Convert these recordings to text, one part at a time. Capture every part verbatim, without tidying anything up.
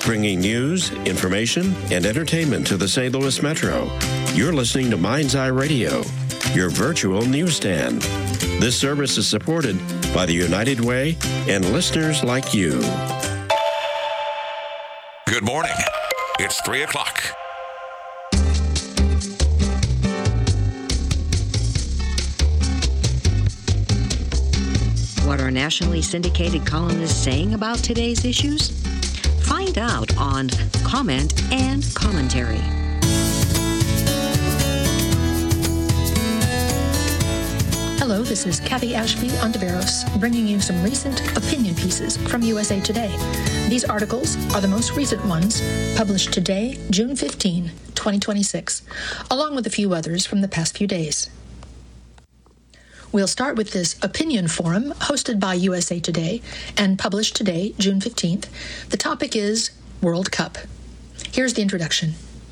bringing news, information, and entertainment to the Saint Louis Metro. You're listening to Mind's Eye Radio, your virtual newsstand. This service is supported by the United Way and listeners like you. Good morning. It's three o'clock. What are nationally syndicated columnists saying about today's issues? Find out on Comment and Commentary. Hello, this is Kathy Ashby Ontiveros, bringing you some recent opinion pieces from U S A Today. These articles are the most recent ones, published today, June fifteenth, twenty twenty-six, along with a few others from the past few days. We'll start with this opinion forum hosted by U S A Today and published today, June fifteenth. The topic is World Cup. Here's the introduction.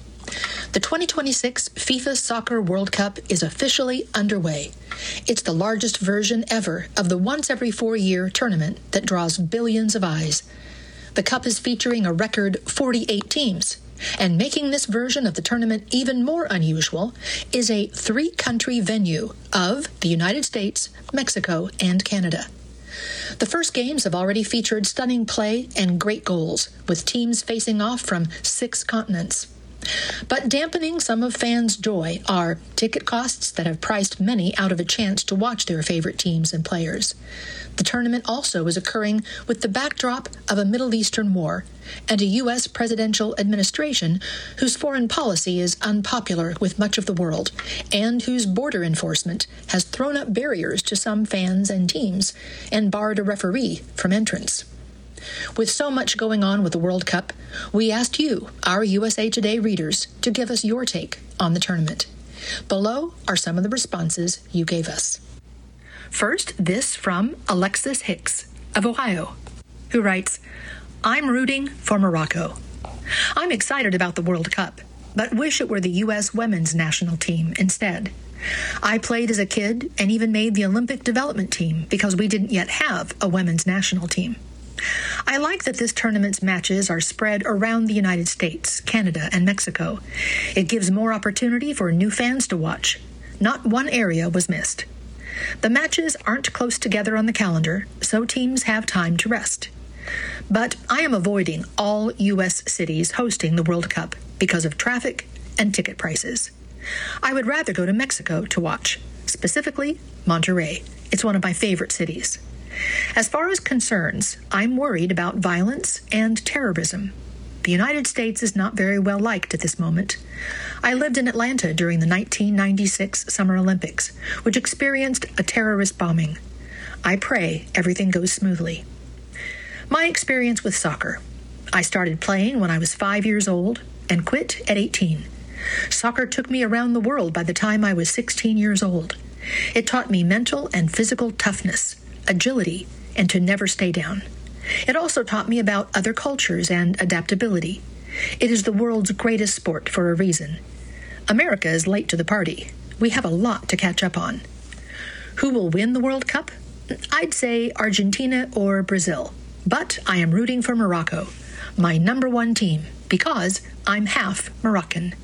The twenty twenty-six FIFA Soccer World Cup is officially underway. It's the largest version ever of the once-every-four-year tournament that draws billions of eyes. The Cup is featuring a record forty-eight teams, and making this version of the tournament even more unusual is a three-country venue of the United States, Mexico, and Canada. The first games have already featured stunning play and great goals, with teams facing off from six continents. But dampening some of fans' joy are ticket costs that have priced many out of a chance to watch their favorite teams and players. The tournament also is occurring with the backdrop of a Middle Eastern war and a U S presidential administration whose foreign policy is unpopular with much of the world and whose border enforcement has thrown up barriers to some fans and teams and barred a referee from entrance. With so much going on with the World Cup, we asked you, our U S A Today readers, to give us your take on the tournament. Below are some of the responses you gave us. First, this from Alexis Hicks of Ohio, who writes, I'm rooting for Morocco. I'm excited about the World Cup, but wish it were the U S women's national team instead. I played as a kid and even made the Olympic development team because we didn't yet have a women's national team. I like that this tournament's matches are spread around the United States, Canada, and Mexico. It gives more opportunity for new fans to watch. Not one area was missed. The matches aren't close together on the calendar, so teams have time to rest. But I am avoiding all U S cities hosting the World Cup because of traffic and ticket prices. I would rather go to Mexico to watch, specifically Monterrey. It's one of my favorite cities. As far as concerns, I'm worried about violence and terrorism. The United States is not very well liked at this moment. I lived in Atlanta during the nineteen ninety-six Summer Olympics, which experienced a terrorist bombing. I pray everything goes smoothly. My experience with soccer. I started playing when I was five years old and quit at eighteen. Soccer took me around the world by the time I was sixteen years old. It taught me mental and physical toughness, agility, and to never stay down. It also taught me about other cultures and adaptability. It is the world's greatest sport for a reason. America is late to the party. We have a lot to catch up on. Who will win the World Cup? I'd say Argentina or Brazil, but I am rooting for Morocco, my number one team, because I'm half Moroccan.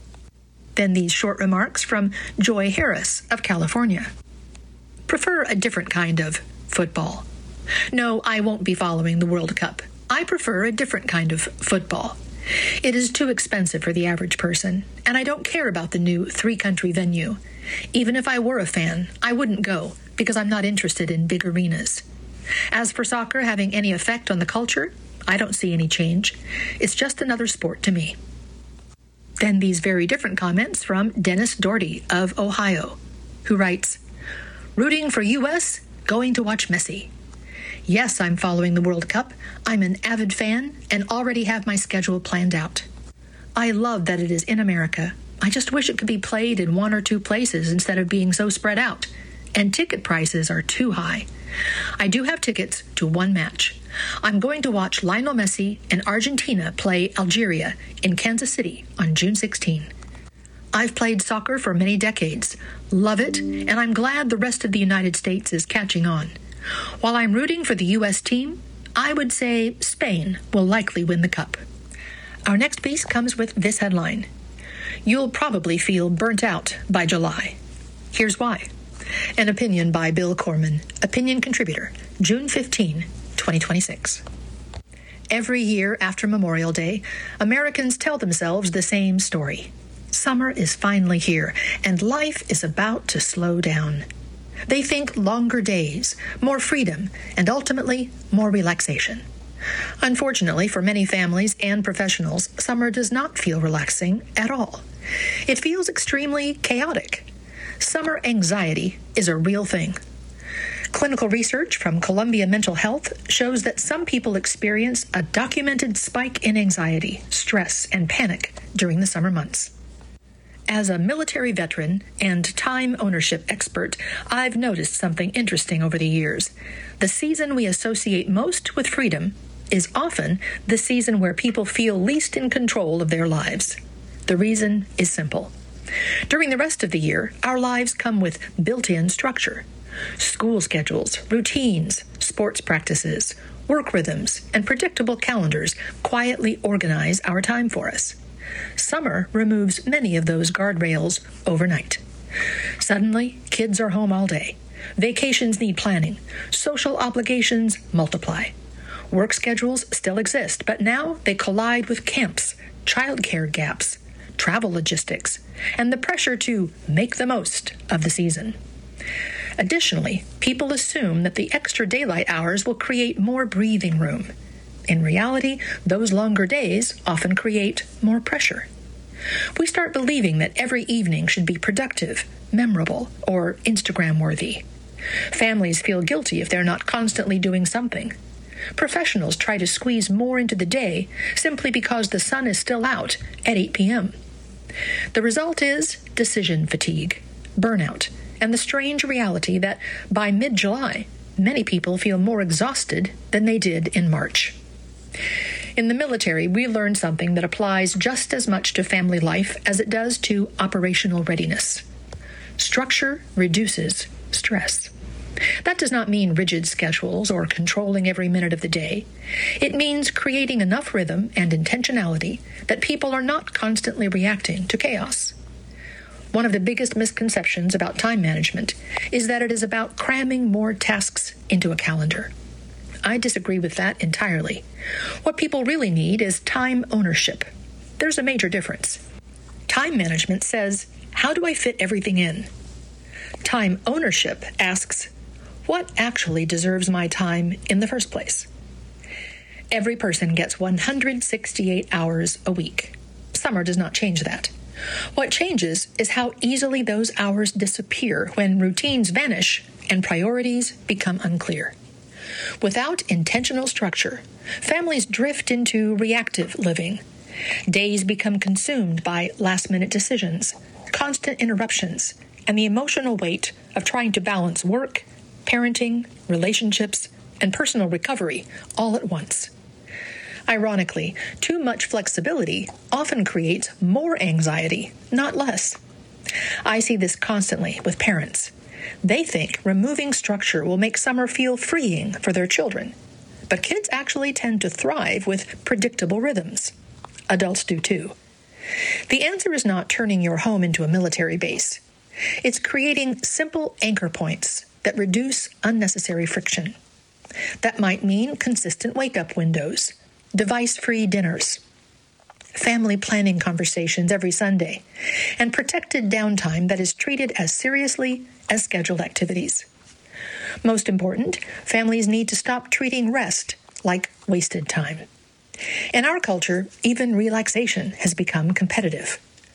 Then these short remarks from Joy Harris of California. Prefer a different kind of football. No, I won't be following the World Cup. I prefer a different kind of football. It is too expensive for the average person, and I don't care about the new three-country venue. Even if I were a fan, I wouldn't go because I'm not interested in big arenas. As for soccer having any effect on the culture, I don't see any change. It's just another sport to me. Then these very different comments from Dennis Doherty of Ohio, who writes, rooting for U S, going to watch Messi. Yes, I'm following the World Cup. I'm an avid fan and already have my schedule planned out. I love that it is in America. I just wish it could be played in one or two places instead of being so spread out. And ticket prices are too high. I do have tickets to one match. I'm going to watch Lionel Messi and Argentina play Algeria in Kansas City on June sixteenth. I've played soccer for many decades, love it, and I'm glad the rest of the United States is catching on. While I'm rooting for the U S team, I would say Spain will likely win the cup. Our next piece comes with this headline: You'll probably feel burnt out by July. Here's why. An opinion by Bill Corman, opinion contributor, June fifteenth, twenty twenty-six. Every year after Memorial Day, Americans tell themselves the same story. Summer is finally here, and life is about to slow down. They think longer days, more freedom, and ultimately more relaxation. Unfortunately, for many families and professionals, summer does not feel relaxing at all. It feels extremely chaotic. Summer anxiety is a real thing. Clinical research from Columbia Mental Health shows that some people experience a documented spike in anxiety, stress, and panic during the summer months. As a military veteran and time ownership expert, I've noticed something interesting over the years. The season we associate most with freedom is often the season where people feel least in control of their lives. The reason is simple. During the rest of the year, our lives come with built-in structure. School schedules, routines, sports practices, work rhythms, and predictable calendars quietly organize our time for us. Summer removes many of those guardrails overnight. Suddenly, kids are home all day. Vacations need planning. Social obligations multiply. Work schedules still exist, but now they collide with camps, childcare gaps, travel logistics, and the pressure to make the most of the season. Additionally, people assume that the extra daylight hours will create more breathing room. In reality, those longer days often create more pressure. We start believing that every evening should be productive, memorable, or Instagram-worthy. Families feel guilty if they're not constantly doing something. Professionals try to squeeze more into the day simply because the sun is still out at eight p.m. The result is decision fatigue, burnout, and the strange reality that by mid-July, many people feel more exhausted than they did in March. In the military, we learn something that applies just as much to family life as it does to operational readiness. Structure reduces stress. That does not mean rigid schedules or controlling every minute of the day. It means creating enough rhythm and intentionality that people are not constantly reacting to chaos. One of the biggest misconceptions about time management is that it is about cramming more tasks into a calendar. I disagree with that entirely. What people really need is time ownership. There's a major difference. Time management says, how do I fit everything in? Time ownership asks, what actually deserves my time in the first place? Every person gets one hundred sixty-eight hours a week. Summer does not change that. What changes is how easily those hours disappear when routines vanish and priorities become unclear. Without intentional structure, families drift into reactive living. Days become consumed by last-minute decisions, constant interruptions, and the emotional weight of trying to balance work, parenting, relationships, and personal recovery all at once. Ironically, too much flexibility often creates more anxiety, not less. I see this constantly with parents. They think removing structure will make summer feel freeing for their children. But kids actually tend to thrive with predictable rhythms. Adults do too. The answer is not turning your home into a military base. It's creating simple anchor points that reduce unnecessary friction. That might mean consistent wake-up windows, device-free dinners, family planning conversations every Sunday, and protected downtime that is treated as seriously as scheduled activities. Most important, families need to stop treating rest like wasted time. In our culture, even relaxation has become competitive.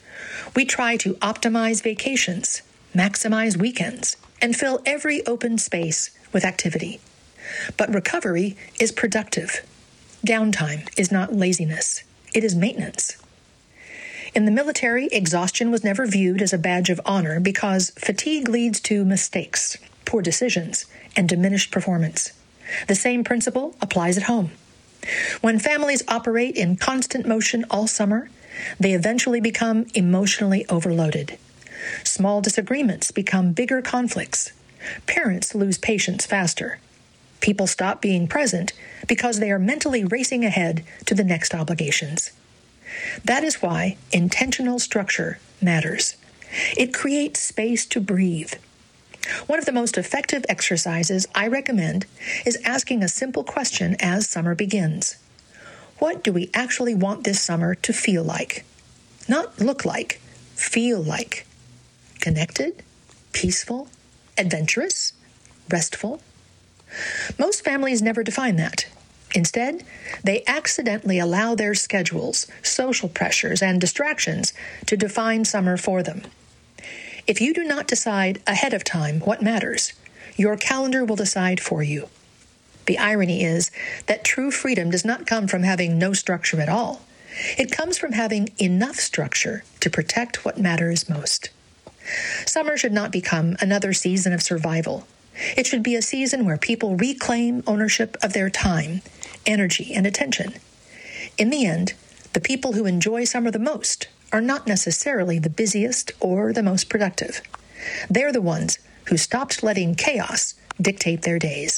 We try to optimize vacations, maximize weekends, and fill every open space with activity. But recovery is productive. Downtime is not laziness. It is maintenance. In the military, exhaustion was never viewed as a badge of honor because fatigue leads to mistakes, poor decisions, and diminished performance. The same principle applies at home. When families operate in constant motion all summer, they eventually become emotionally overloaded. Small disagreements become bigger conflicts. Parents lose patience faster. People stop being present because they are mentally racing ahead to the next obligations. That is why intentional structure matters. It creates space to breathe. One of the most effective exercises I recommend is asking a simple question as summer begins. What do we actually want this summer to feel like? Not look like, feel like. Connected, peaceful, adventurous, restful. Most families never define that. Instead, they accidentally allow their schedules, social pressures, and distractions to define summer for them. If you do not decide ahead of time what matters, your calendar will decide for you. The irony is that true freedom does not come from having no structure at all. It comes from having enough structure to protect what matters most. Summer should not become another season of survival. It should be a season where people reclaim ownership of their time, energy, and attention. In the end, the people who enjoy summer the most are not necessarily the busiest or the most productive. They're the ones who stopped letting chaos dictate their days.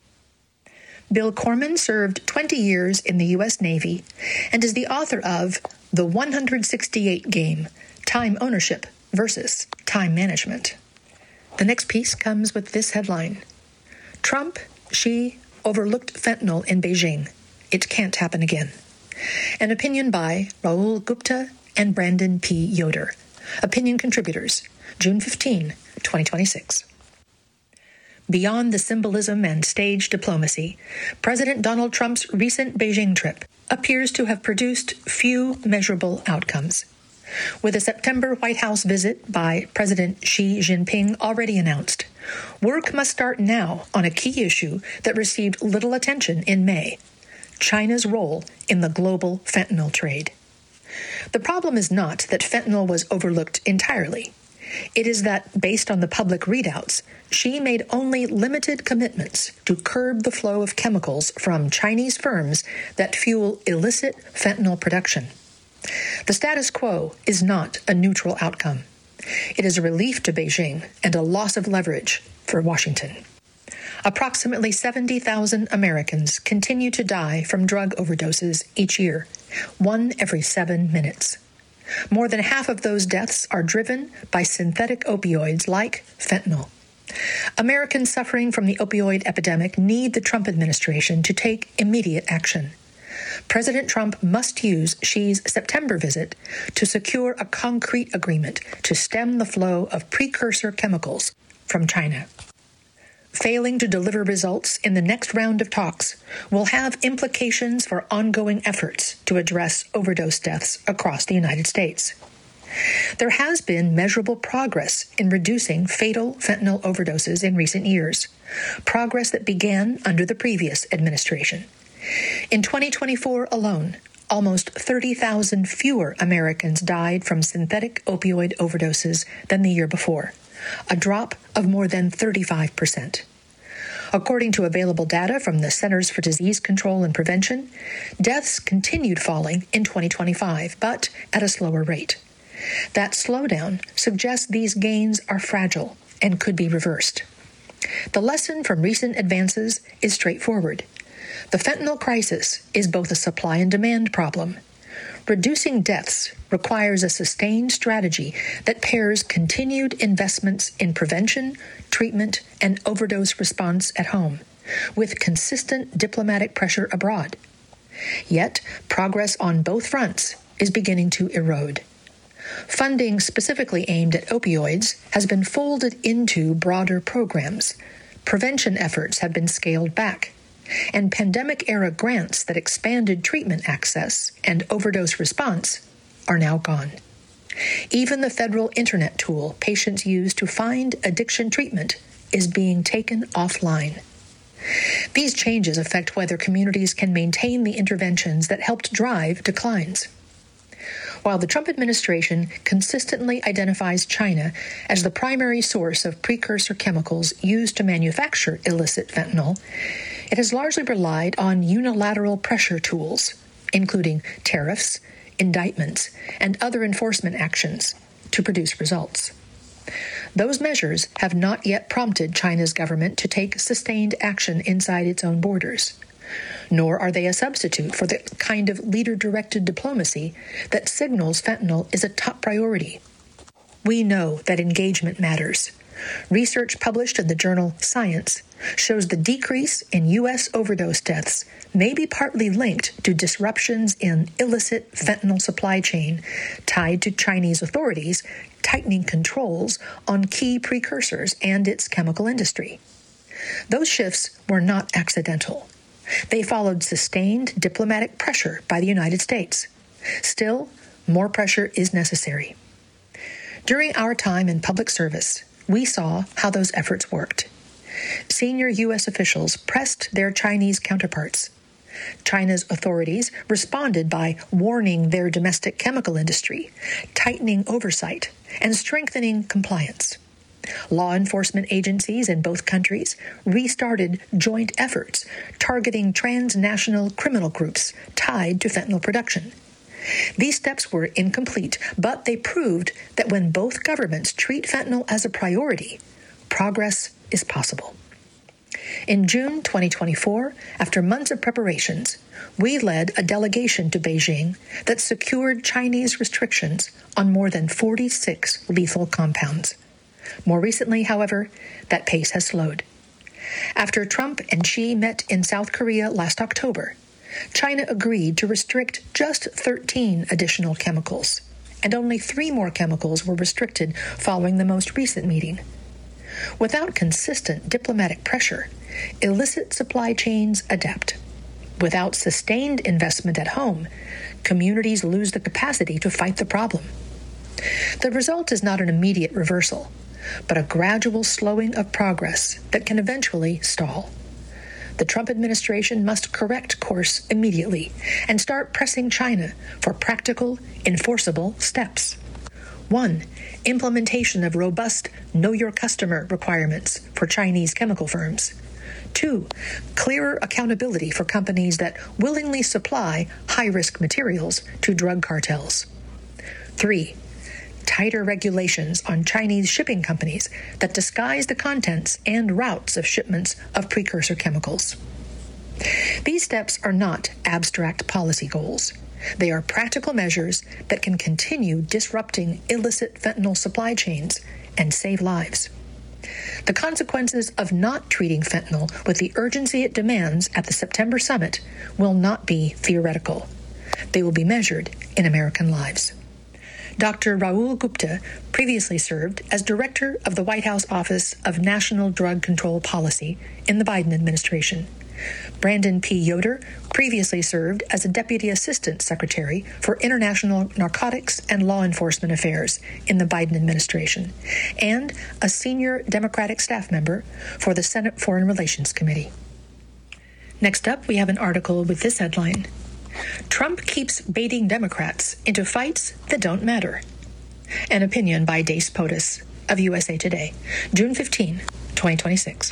Bill Corman served twenty years in the U S Navy and is the author of The one hundred sixty-eight Game, Time Ownership versus Time Management. The next piece comes with this headline: Trump, Xi overlooked fentanyl in Beijing. It can't happen again. An opinion by Rahul Gupta and Brandon P. Yoder. Opinion contributors, June fifteenth, twenty twenty-six. Beyond the symbolism and stage diplomacy, President Donald Trump's recent Beijing trip appears to have produced few measurable outcomes. With a September White House visit by President Xi Jinping already announced, work must start now on a key issue that received little attention in May: China's role in the global fentanyl trade. The problem is not that fentanyl was overlooked entirely. It is that, based on the public readouts, Xi made only limited commitments to curb the flow of chemicals from Chinese firms that fuel illicit fentanyl production. The status quo is not a neutral outcome. It is a relief to Beijing and a loss of leverage for Washington. Approximately seventy thousand Americans continue to die from drug overdoses each year, one every seven minutes. More than half of those deaths are driven by synthetic opioids like fentanyl. Americans suffering from the opioid epidemic need the Trump administration to take immediate action. President Trump must use Xi's September visit to secure a concrete agreement to stem the flow of precursor chemicals from China. Failing to deliver results in the next round of talks will have implications for ongoing efforts to address overdose deaths across the United States. There has been measurable progress in reducing fatal fentanyl overdoses in recent years, progress that began under the previous administration. In twenty twenty-four alone, almost thirty thousand fewer Americans died from synthetic opioid overdoses than the year before, a drop of more than thirty-five percent. According to available data from the Centers for Disease Control and Prevention, deaths continued falling in twenty twenty-five, but at a slower rate. That slowdown suggests these gains are fragile and could be reversed. The lesson from recent advances is straightforward. The fentanyl crisis is both a supply and demand problem. Reducing deaths requires a sustained strategy that pairs continued investments in prevention, treatment, and overdose response at home with consistent diplomatic pressure abroad. Yet, progress on both fronts is beginning to erode. Funding specifically aimed at opioids has been folded into broader programs. Prevention efforts have been scaled back, and pandemic-era grants that expanded treatment access and overdose response are now gone. Even the federal internet tool patients use to find addiction treatment is being taken offline. These changes affect whether communities can maintain the interventions that helped drive declines. While the Trump administration consistently identifies China as the primary source of precursor chemicals used to manufacture illicit fentanyl, it has largely relied on unilateral pressure tools, including tariffs, indictments, and other enforcement actions, to produce results. Those measures have not yet prompted China's government to take sustained action inside its own borders. Nor are they a substitute for the kind of leader-directed diplomacy that signals fentanyl is a top priority. We know that engagement matters. Research published in the journal Science shows the decrease in U S overdose deaths may be partly linked to disruptions in illicit fentanyl supply chain tied to Chinese authorities tightening controls on key precursors and its chemical industry. Those shifts were not accidental. They followed sustained diplomatic pressure by the United States. Still, more pressure is necessary. During our time in public service, we saw how those efforts worked. Senior U S officials pressed their Chinese counterparts. China's authorities responded by warning their domestic chemical industry, tightening oversight, and strengthening compliance. Law enforcement agencies in both countries restarted joint efforts targeting transnational criminal groups tied to fentanyl production. These steps were incomplete, but they proved that when both governments treat fentanyl as a priority, progress is possible. In June twenty twenty-four, after months of preparations, we led a delegation to Beijing that secured Chinese restrictions on more than forty-six lethal compounds. More recently, however, that pace has slowed. After Trump and Xi met in South Korea last October, China agreed to restrict just thirteen additional chemicals, and only three more chemicals were restricted following the most recent meeting. Without consistent diplomatic pressure, illicit supply chains adapt. Without sustained investment at home, communities lose the capacity to fight the problem. The result is not an immediate reversal, but a gradual slowing of progress that can eventually stall. The Trump administration must correct course immediately and start pressing China for practical, enforceable steps. One, implementation of robust know-your-customer requirements for Chinese chemical firms. Two, clearer accountability for companies that willingly supply high-risk materials to drug cartels. Three, tighter regulations on Chinese shipping companies that disguise the contents and routes of shipments of precursor chemicals. These steps are not abstract policy goals. They are practical measures that can continue disrupting illicit fentanyl supply chains and save lives. The consequences of not treating fentanyl with the urgency it demands at the September summit will not be theoretical. They will be measured in American lives. Doctor Rahul Gupta previously served as director of the White House Office of National Drug Control Policy in the Biden administration. Brandon P. Yoder previously served as a Deputy Assistant Secretary for International Narcotics and Law Enforcement Affairs in the Biden administration, and a senior Democratic staff member for the Senate Foreign Relations Committee. Next up, we have an article with this headline: Trump keeps baiting Democrats into fights that don't matter. An opinion by Dace Potus of U S A Today, June fifteenth, twenty twenty-six.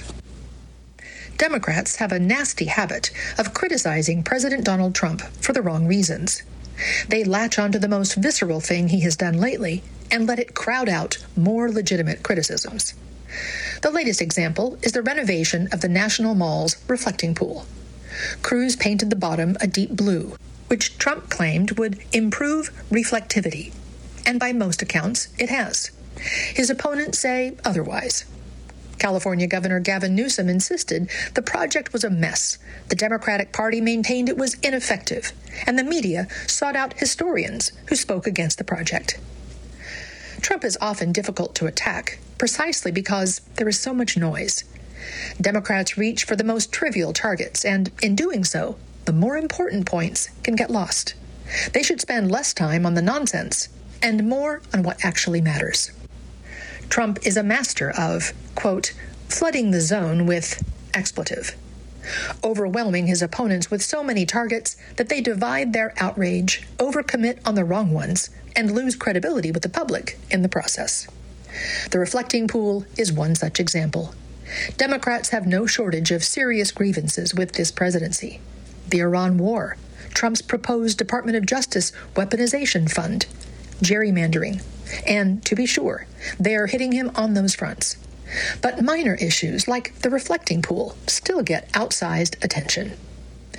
Democrats have a nasty habit of criticizing President Donald Trump for the wrong reasons. They latch onto the most visceral thing he has done lately and let it crowd out more legitimate criticisms. The latest example is the renovation of the National Mall's reflecting pool. Crews painted the bottom a deep blue, which Trump claimed would improve reflectivity, and by most accounts, it has. His opponents say otherwise. California Governor Gavin Newsom insisted the project was a mess. The Democratic Party maintained it was ineffective, and the media sought out historians who spoke against the project. Trump is often difficult to attack, precisely because there is so much noise. Democrats reach for the most trivial targets, and in doing so, the more important points can get lost. They should spend less time on the nonsense and more on what actually matters. Trump is a master of, quote, flooding the zone with expletive, overwhelming his opponents with so many targets that they divide their outrage, overcommit on the wrong ones, and lose credibility with the public in the process. The reflecting pool is one such example. Democrats have no shortage of serious grievances with this presidency. The Iran war, Trump's proposed Department of Justice weaponization fund, gerrymandering, and, to be sure, they are hitting him on those fronts. But minor issues like the reflecting pool still get outsized attention.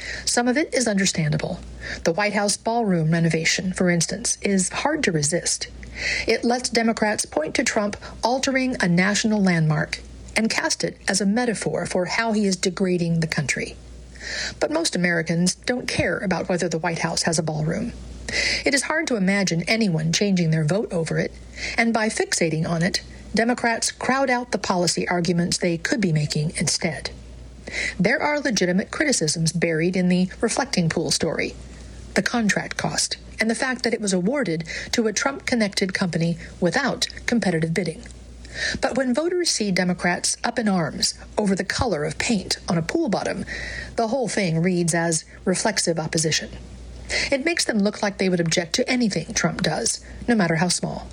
Some of it is understandable. The White House ballroom renovation, for instance, is hard to resist. It lets Democrats point to Trump altering a national landmark and cast it as a metaphor for how he is degrading the country. But most Americans don't care about whether the White House has a ballroom. It is hard to imagine anyone changing their vote over it, and by fixating on it, Democrats crowd out the policy arguments they could be making instead. There are legitimate criticisms buried in the reflecting pool story, the contract cost, and the fact that it was awarded to a Trump-connected company without competitive bidding. But when voters see Democrats up in arms over the color of paint on a pool bottom, the whole thing reads as reflexive opposition. It makes them look like they would object to anything Trump does, no matter how small.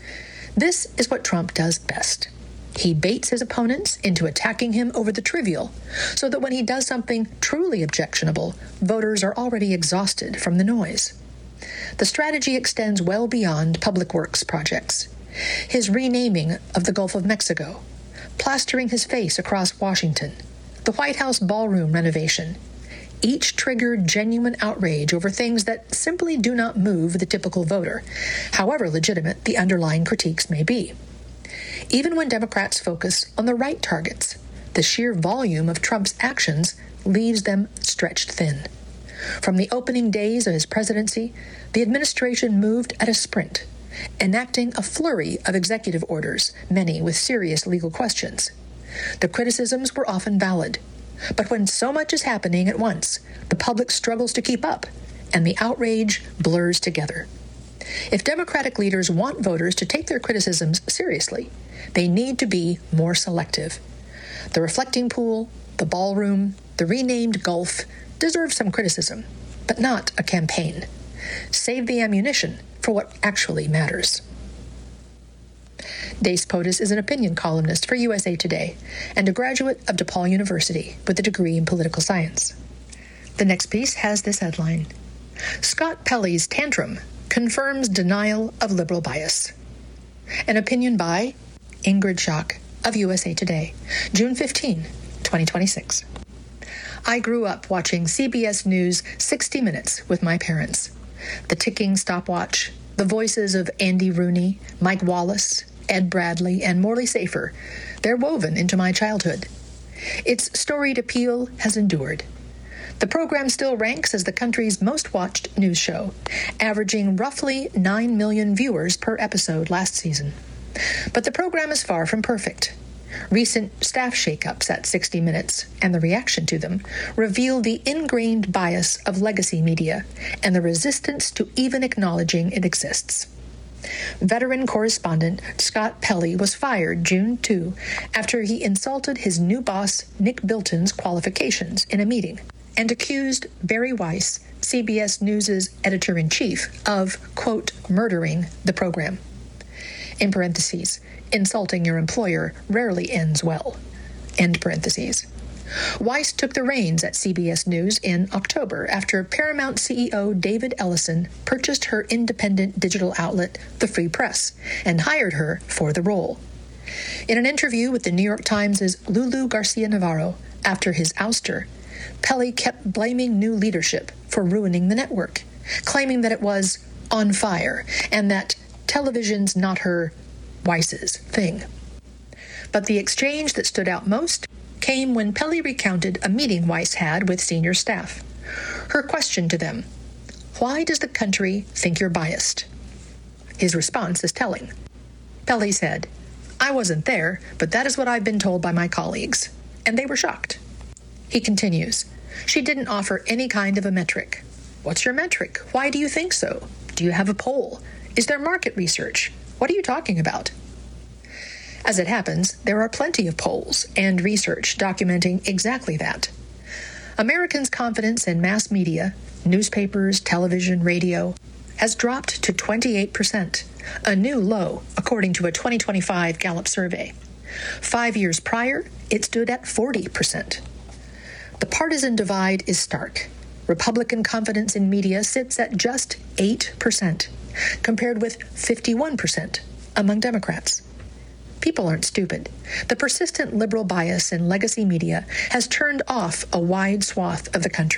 This is what Trump does best. He baits his opponents into attacking him over the trivial, so that when he does something truly objectionable, voters are already exhausted from the noise. The strategy extends well beyond public works projects. His renaming of the Gulf of Mexico, plastering his face across Washington, the White House ballroom renovation, each triggered genuine outrage over things that simply do not move the typical voter, however legitimate the underlying critiques may be. Even when Democrats focus on the right targets, the sheer volume of Trump's actions leaves them stretched thin. From the opening days of his presidency, the administration moved at a sprint, enacting a flurry of executive orders, many with serious legal questions. The criticisms were often valid, but when so much is happening at once, the public struggles to keep up, and the outrage blurs together. If Democratic leaders want voters to take their criticisms seriously, they need to be more selective. The reflecting pool, the ballroom, the renamed Gulf deserve some criticism, but not a campaign. Save the ammunition for what actually matters. Dace Potus is an opinion columnist for U S A Today and a graduate of DePaul University with a degree in political science. The next piece has this headline: Scott Pelley's tantrum confirms denial of liberal bias. An opinion by Ingrid Schock of U S A Today, June fifteenth, twenty twenty-six. I grew up watching C B S News sixty minutes with my parents. The ticking stopwatch, the voices of Andy Rooney, Mike Wallace, Ed Bradley, and Morley Safer, they're woven into my childhood. Its storied appeal has endured. The program still ranks as the country's most watched news show, averaging roughly nine million viewers per episode last season. But the program is far from perfect. Recent staff shakeups at sixty minutes and the reaction to them reveal the ingrained bias of legacy media and the resistance to even acknowledging it exists. Veteran correspondent Scott Pelley was fired June second after he insulted his new boss Nick Bilton's qualifications in a meeting and accused Barry Weiss, C B S News' editor-in-chief, of, quote, murdering the program. In parentheses, insulting your employer rarely ends well, end parentheses. Weiss took the reins at C B S News in October after Paramount C E O David Ellison purchased her independent digital outlet, The Free Press, and hired her for the role. In an interview with the New York Times' Lulu Garcia-Navarro after his ouster, Pelley kept blaming new leadership for ruining the network, claiming that it was on fire and that television's not her, Weiss's, thing. But the exchange that stood out most came when Pelley recounted a meeting Weiss had with senior staff. Her question to them: why does the country think you're biased? His response is telling. Pelley said, I wasn't there, but that is what I've been told by my colleagues. And they were shocked. He continues, she didn't offer any kind of a metric. What's your metric? Why do you think so? Do you have a poll? Is there market research? What are you talking about? As it happens, there are plenty of polls and research documenting exactly that. Americans' confidence in mass media, newspapers, television, radio, has dropped to twenty-eight percent, a new low, according to a twenty twenty-five Gallup survey. Five years prior, it stood at forty percent. The partisan divide is stark. Republican confidence in media sits at just eight percent, compared with fifty-one percent among Democrats. People aren't stupid. The persistent liberal bias in legacy media has turned off a wide swath of the country.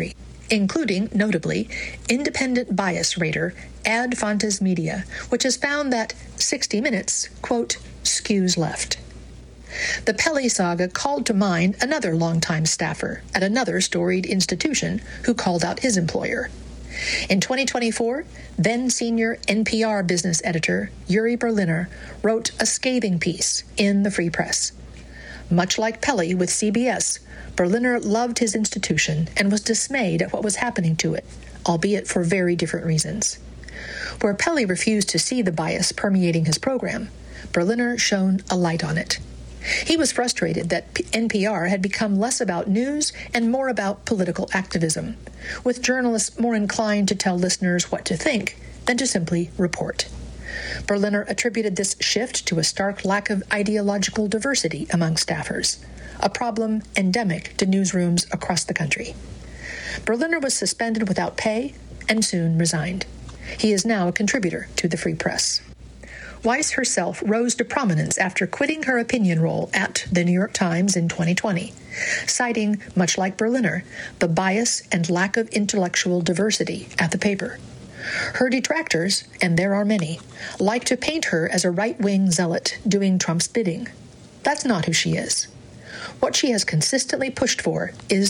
including, notably, independent bias rater Ad Fontes Media, which has found that sixty minutes, quote, skews left. The Pelley saga called to mind another longtime staffer at another storied institution who called out his employer. In twenty twenty-four, then-senior N P R business editor Yuri Berliner wrote a scathing piece in the Free Press. Much like Pelley with C B S, Berliner loved his institution and was dismayed at what was happening to it, albeit for very different reasons. Where Pelley refused to see the bias permeating his program, Berliner shone a light on it. He was frustrated that N P R had become less about news and more about political activism, with journalists more inclined to tell listeners what to think than to simply report. Berliner attributed this shift to a stark lack of ideological diversity among staffers, a problem endemic to newsrooms across the country. Berliner was suspended without pay and soon resigned. He is now a contributor to the Free Press. Weiss herself rose to prominence after quitting her opinion role at The New York Times in twenty twenty, citing, much like Berliner, the bias and lack of intellectual diversity at the paper. Her detractors, and there are many, like to paint her as a right-wing zealot doing Trump's bidding. That's not who she is. What she has consistently pushed for is